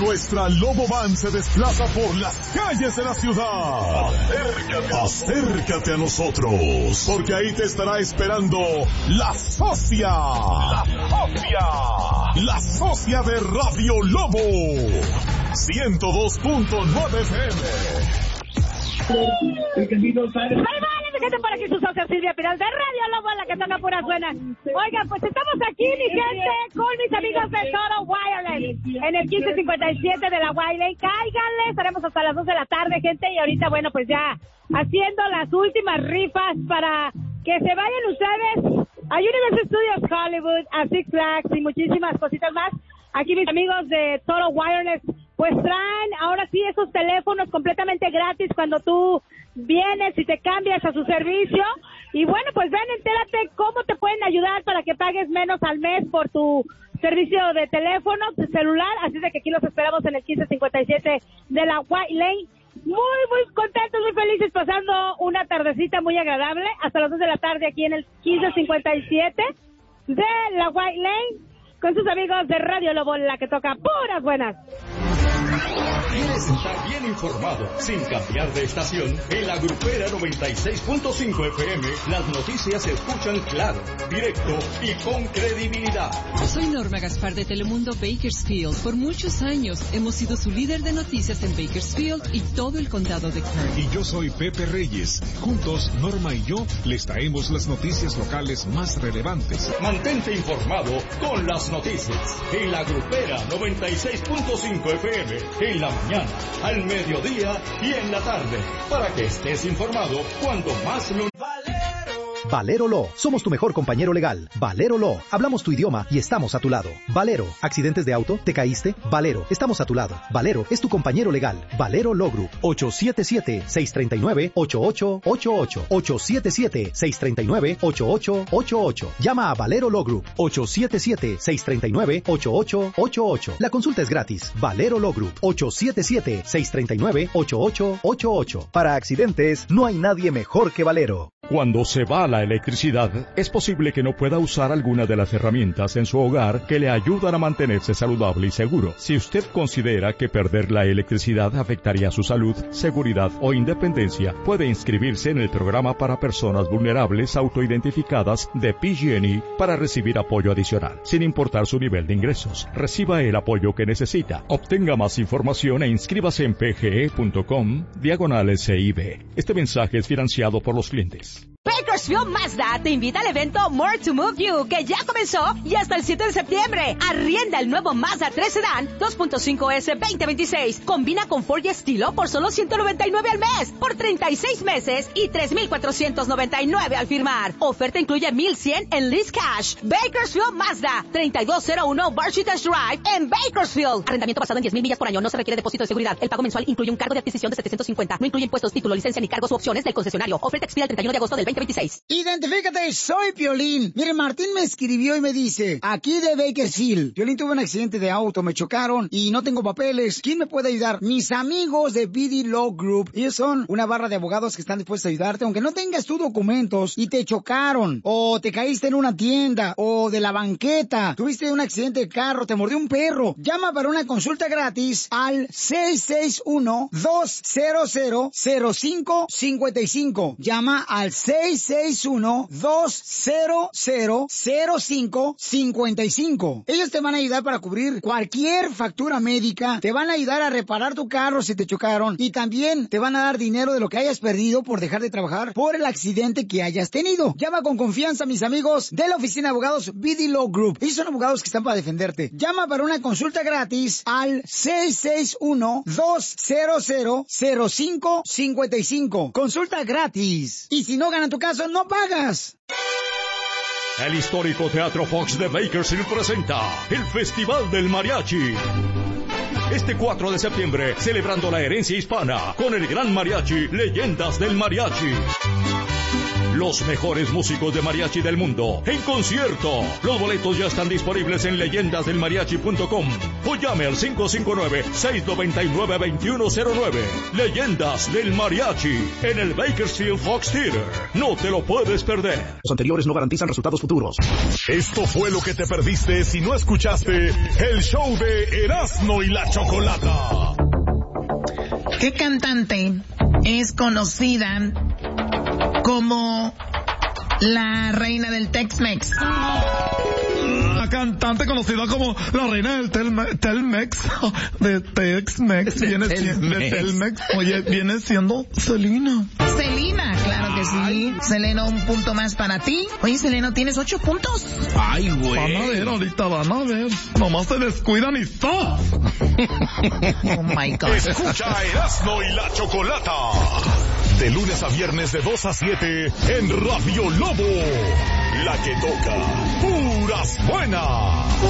Nuestra Lobo Van se desplaza por las calles de la ciudad. Acércate a nosotros, porque ahí te estará esperando la socia. La socia de Radio Lobo. 102.9 FM. Gente, por aquí su socia Silvia Pinal de Radio Lobo, la que toca puras buenas. Oigan, pues estamos aquí, mi gente, con mis amigos de Total Wireless, en el 1557 de la Wiley. Cáiganle, estaremos hasta las 2 de la tarde, gente, y ahorita, bueno, pues ya haciendo las últimas rifas para que se vayan ustedes a Universal Studios Hollywood, a Six Flags y muchísimas cositas más. Aquí mis amigos de Total Wireless, pues traen ahora sí esos teléfonos completamente gratis cuando tú vienes y te cambias a su servicio. Y bueno, pues ven, entérate cómo te pueden ayudar para que pagues menos al mes por tu servicio de teléfono, de celular. Así de que aquí los esperamos en el 1557 de la White Lane. Muy contentos, muy felices, pasando una tardecita muy agradable hasta las 2 de la tarde aquí en el 1557 de la White Lane con sus amigos de Radio Lobo, la que toca puras buenas. ¿Quieres estar bien informado sin cambiar de estación? En la Grupera 96.5 FM, las noticias se escuchan claro, directo y con credibilidad. Soy Norma Gaspar de Telemundo Bakersfield. Por muchos años hemos sido su líder de noticias en Bakersfield y todo el condado de Kern. Y yo soy Pepe Reyes. Juntos, Norma y yo les traemos las noticias locales más relevantes. Mantente informado con las noticias. En la Grupera 96.5 FM. En la mañana, al mediodía y en la tarde, para que estés informado cuanto más lo... Valero Law, somos tu mejor compañero legal. Valero Law, hablamos tu idioma y estamos a tu lado. Valero, ¿accidentes de auto? ¿Te caíste? Valero, estamos a tu lado. Valero es tu compañero legal. Valero Law Group, 877-639-8888. 877-639-8888. Llama a Valero Law Group, 877-639-8888. La consulta es gratis. Valero Law Group, 877-639-8888. Para accidentes, no hay nadie mejor que Valero. Cuando se va la electricidad, es posible que no pueda usar alguna de las herramientas en su hogar que le ayudan a mantenerse saludable y seguro. Si usted considera que perder la electricidad afectaría su salud, seguridad o independencia, puede inscribirse en el programa para personas vulnerables autoidentificadas de PG&E para recibir apoyo adicional, sin importar su nivel de ingresos. Reciba el apoyo que necesita. Obtenga más información e inscríbase en pge.com/CIB. Este mensaje es financiado por los clientes. Bakersfield Mazda te invita al evento More to Move You, que ya comenzó y hasta el 7 de septiembre. Arrienda el nuevo Mazda 3 Sedan 2.5S 2026. Combina confort y estilo por solo $199 al mes, por 36 meses y $3,499 al firmar. Oferta incluye $1,100 en lease cash. Bakersfield Mazda, 3201 Barchitas Drive en Bakersfield. Arrendamiento basado en 10,000 millas por año. No se requiere depósito de seguridad. El pago mensual incluye un cargo de adquisición de $750. No incluye impuestos, título, licencia ni cargos u opciones del concesionario. Oferta expira el 31 de agosto del 2026. Identifícate, soy Piolín. Mire, Martín me escribió y me dice, aquí de Bakersfield, Piolín tuvo un accidente de auto, me chocaron y no tengo papeles. ¿Quién me puede ayudar? Mis amigos de BD Law Group. Ellos son una barra de abogados que están dispuestos a ayudarte, aunque no tengas tus documentos y te chocaron, o te caíste en una tienda, o de la banqueta, tuviste un accidente de carro, te mordió un perro. Llama para una consulta gratis al 661-200-0555. Llama al 661-200-0555. Ellos te van a ayudar para cubrir cualquier factura médica, te van a ayudar a reparar tu carro si te chocaron y también te van a dar dinero de lo que hayas perdido por dejar de trabajar por el accidente que hayas tenido. Llama con confianza, mis amigos de la oficina de abogados BD Law Group. Ellos son abogados que están para defenderte. Llama para una consulta gratis al 661-200-0555. Consulta gratis. Y si no ganan tu caso, no pagas. El histórico Teatro Fox de Bakersfield presenta el Festival del Mariachi. Este 4 de septiembre, celebrando la herencia hispana con el Gran Mariachi, Leyendas del Mariachi. Los mejores músicos de mariachi del mundo en concierto. Los boletos ya están disponibles en leyendasdelmariachi.com o llame al 559-699-2109. Leyendas del Mariachi en el Bakersfield Fox Theater. No te lo puedes perder. Los anteriores no garantizan resultados futuros. Esto fue lo que te perdiste si no escuchaste el show de Erasmo y la Chocolata. ¿Qué cantante es conocida como la reina del Tex-Mex? La cantante conocida como la reina del Telmex, de Tex-Mex, viene siendo Selena. Selena, claro que sí. Selena, un punto más para ti. Oye, Selena, ¿tienes 8 puntos? Ay, güey. Van a ver, ahorita van a ver. Nomás se descuidan y ¡stop! Oh, my God. Escucha a Erasmo y la Chocolata. De lunes a viernes de 2 a 7 en Radio Lobo. La que toca puras buenas.